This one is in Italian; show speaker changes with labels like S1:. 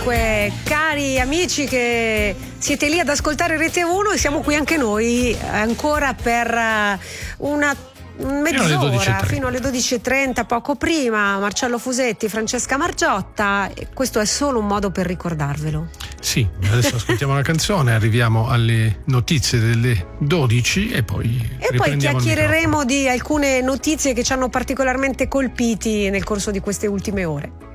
S1: Dunque, cari amici che siete lì ad ascoltare Rete 1, e siamo qui anche noi ancora per una mezz'ora fino alle 12:30, poco prima. Marcello Fusetti, Francesca Margiotta, e questo è solo un modo per ricordarvelo.
S2: Sì, adesso ascoltiamo la canzone, arriviamo alle notizie delle 12 e poi
S1: chiacchiereremo di alcune notizie che ci hanno particolarmente colpiti nel corso di queste ultime ore.